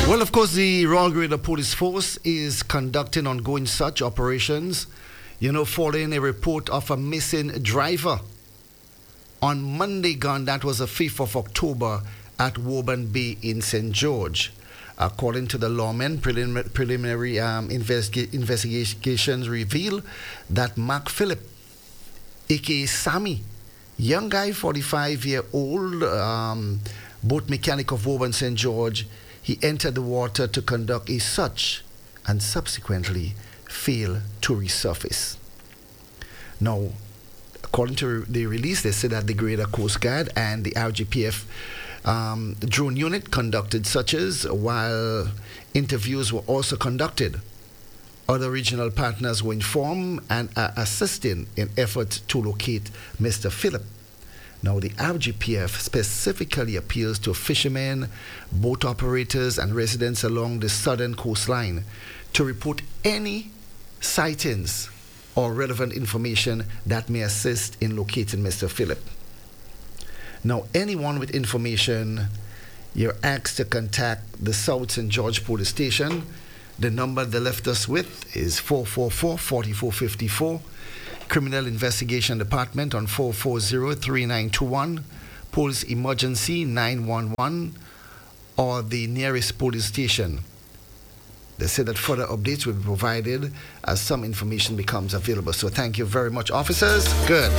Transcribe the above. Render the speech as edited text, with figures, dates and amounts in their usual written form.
Well, of course, the Royal Garda Police Force is conducting ongoing search operations, following a report of a missing driver. On Monday gone, that was the 5th of October, at Woburn Bay in St. George. According to the lawmen, preliminary investigations reveal that Mark Phillip, a.k.a. Sammy, young guy, 45-year-old, boat mechanic of Woburn St. George, he entered the water to conduct a search and subsequently failed to resurface. Now, according to the release, they said that the Greater Coast Guard and the RGPF drone unit conducted searches, while interviews were also conducted. Other regional partners were informed and are assisting in efforts to locate Mr. Phillip. Now, the RGPF specifically appeals to fishermen, boat operators, and residents along the southern coastline to report any sightings or relevant information that may assist in locating Mr. Phillip. Now, anyone with information, you're asked to contact the South St. George Police Station. The number they left us with is 444-4454. Criminal Investigation Department on 440-3921. Police Emergency 911, or the nearest police station. They said that further updates will be provided as some information becomes available. So thank you very much, officers. Good.